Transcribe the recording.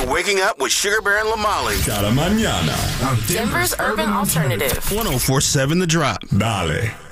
You're waking up with Sugar Bear and Lamali. Cada mañana. Denver's Urban Alternative. 104.7 The Drop. Dale.